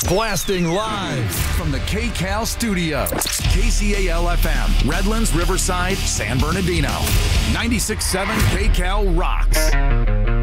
Blasting live from the KCAL studios. KCAL-FM, Redlands, Riverside, San Bernardino. 96.7 KCAL rocks.